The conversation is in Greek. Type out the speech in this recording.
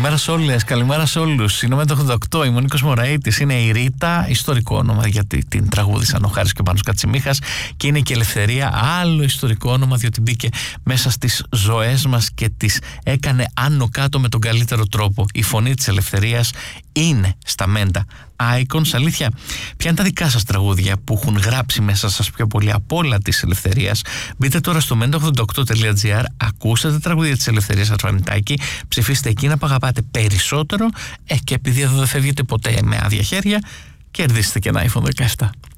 Καλημέρα σε όλες, καλημέρα σε όλους. Είναι με το 88, είμαι ο Νίκος Μωραΐτης, είναι η Ρίτα, ιστορικό όνομα γιατί την τραγούδισαν ο Χάρης και ο Πάνος Κατσιμίχας, και είναι και η Ελευθερία, άλλο ιστορικό όνομα διότι μπήκε μέσα στις ζωές μας και τις έκανε άνω κάτω με τον καλύτερο τρόπο. Η φωνή της Ελευθερίας είναι στα μέντα icons. Αλήθεια, ποια είναι τα δικά σας τραγούδια που έχουν γράψει μέσα σας πιο πολύ από όλα της Ελευθερίας? Μπείτε τώρα στο menta88.gr, ακούσατε τα τραγούδια της Ελευθερίας Αρφανιτάκη, ψηφίστε εκείνα που αγαπάτε περισσότερο, και επειδή εδώ δεν φεύγετε ποτέ με άδεια χέρια, κερδίστε και ένα iPhone 17.